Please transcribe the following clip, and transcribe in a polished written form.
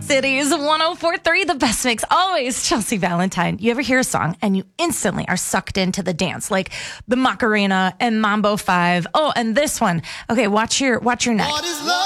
Cities 104.3, the best mix. Always Chelsea Valentine. You ever hear a song and you instantly are sucked into the dance, like the Macarena and Mambo 5. Oh, and this one. Okay, watch your neck. What is love?